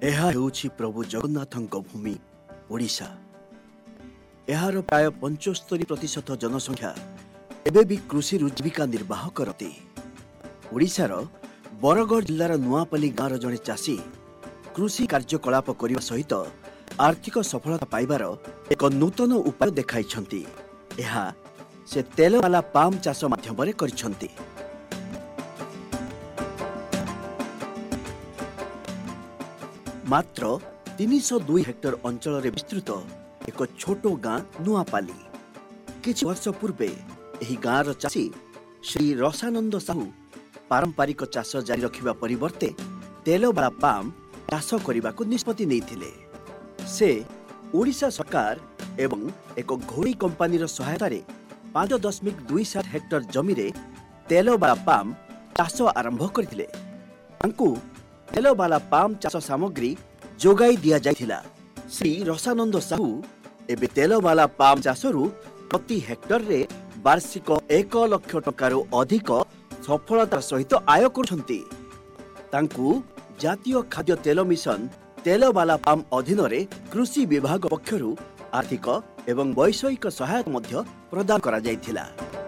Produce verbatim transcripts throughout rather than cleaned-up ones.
ଏହା ହେଉଛି ପ୍ରଭୁ ଜଗନ୍ନାଥଙ୍କ ଭୂମି ଓଡ଼ିଶା। ଏହାର ପ୍ରାୟ ପଞ୍ଚସ୍ତରୀ ପ୍ରତିଶତ ଜନସଂଖ୍ୟା ଏବେ ବି କୃଷିରୁ ଜୀବିକା ନିର୍ବାହ କରନ୍ତି। ଓଡ଼ିଶାର ବରଗଡ଼ ଜିଲ୍ଲାର ନୂଆପାଲି ଗାଁର ଜଣେ ଚାଷୀ କୃଷି କାର୍ଯ୍ୟକଳାପ କରିବା ସହିତ ଆର୍ଥିକ ସଫଳତା ପାଇବାର ଏକ ନୂତନ ଉପାୟ ଦେଖାଇଛନ୍ତି। ଏହା ସେ ତେଲବାଲା ପାମ୍ ଚାଷ ମାଧ୍ୟମରେ କରିଛନ୍ତି। ମାତ୍ର ତିନିଶହ ଦୁଇ ହେକ୍ଟର ଅଞ୍ଚଳରେ ବିସ୍ତୃତ ଏକ ଛୋଟ ଗାଁ ନୂଆପାଲି। କିଛି ବର୍ଷ ପୂର୍ବେ ଏହି ଗାଁର ଚାଷୀ ଶ୍ରୀ ରସାନନ୍ଦ ସାହୁ ପାରମ୍ପରିକ ଚାଷ ଜାରି ରଖିବା ପରିବର୍ତ୍ତେ ତେଲବାଲା ପାମ୍ ଚାଷ କରିବାକୁ ନିଷ୍ପତ୍ତି ନେଇଥିଲେ। ସେ ଓଡ଼ିଶା ସରକାର ଏବଂ ଏକ ଘରୋଇ କମ୍ପାନୀର ସହାୟତାରେ ପାଞ୍ଚ ଦଶମିକ ଦୁଇ ସାତ ହେକ୍ଟର ଜମିରେ ତେଲବାଲା ପାମ୍ ଚାଷ ଆରମ୍ଭ କରିଥିଲେ। ତାଙ୍କୁ ତେଲବାଲା ପାମ୍ ଚାଷ ସାମଗ୍ରୀ ଯୋଗାଇ ଦିଆଯାଇଥିଲା। ଶ୍ରୀ ରସାନନ୍ଦ ସାହୁ ଏବେ ତେଲବାଲା ପାମ୍ ଚାଷରୁ ପ୍ରତି ହେକ୍ଟରରେ ବାର୍ଷିକ ଏକ ଲକ୍ଷ ଟଙ୍କାରୁ ଅଧିକ ସଫଳତାର ସହିତ ଆୟ କରୁଛନ୍ତି। ତାଙ୍କୁ ଜାତୀୟ ଖାଦ୍ୟ ତେଲ ମିଶନ ତେଲବାଲା ପାମ୍ ଅଧୀନରେ କୃଷି ବିଭାଗ ପକ୍ଷରୁ ଆର୍ଥିକ ଏବଂ ବୈଷୟିକ ସହାୟତା ମଧ୍ୟ ପ୍ରଦାନ କରାଯାଇଥିଲା।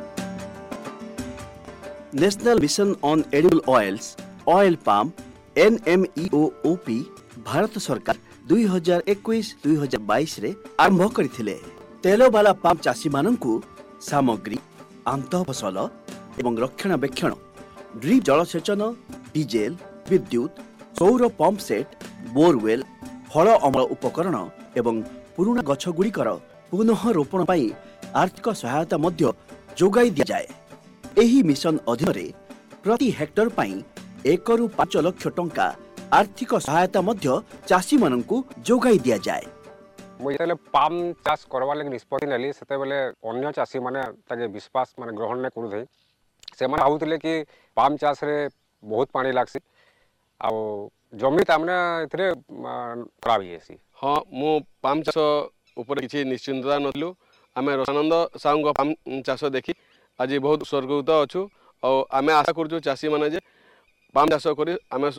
National mission on edible ଅଏଲ୍ସ oil palm N M E O O P Bharat ସରକାର ଦୁଇ ହଜାର ଏକୋଇଶ ଦୁଇ ହଜାର ବାଇଶ ରେ ଆରମ୍ଭ କରିଥିଲେ। ତେଲବାଲା ପାମ୍ ଚାଷୀମାନଙ୍କୁ ସାମଗ୍ରୀ, ଆନ୍ତଃ ଫସଲ ଏବଂ ରକ୍ଷଣାବେକ୍ଷଣ, ଡ୍ରିପ୍ ଜଳସେଚନ, ଡିଜେଲ, ବିଦ୍ୟୁତ୍, ସୌର ପମ୍ପ ସେଟ୍, ବୋରୱେଲ୍, ଫଳ ଅମଳ ଉପକରଣ ଏବଂ ପୁରୁଣା ଗଛଗୁଡ଼ିକର ପୁନଃ ରୋପଣ ପାଇଁ ଆର୍ଥିକ ସହାୟତା ମଧ୍ୟ ଯୋଗାଇ ଦିଆଯାଏ। ଏହି ମିଶନ ଅଧୀନରେ ପ୍ରତି ହେକ୍ଟର ପାଇଁ ଏକରୁ ପାଞ୍ଚ ଲକ୍ଷ ଟଙ୍କା ଆର୍ଥିକ ସହାୟତା ମଧ୍ୟ ଚାଷୀମାନଙ୍କୁ ଯୋଗାଇ ଦିଆଯାଏ। मुझे जेतले पाम चाष करवा लगे निष्पत्ति नेली सेते बेले अन्य चाषी माने ताके विश्वास माने ग्रहण नै करू थे। से माने भाबुतिले कि पाम चाष रे बहुत पानी लागसी आ जमी तामने एथरे खराब हेसी। हाँ मु पाम चाष ऊपर किसी निश्चिंतता नथिलु। आमे रसानंद साहू पाम चाष देखी आज बहुत स्वर्गत अच्छु। आमे आशा करूँ चाषी मैंने पाम चाष कर आमे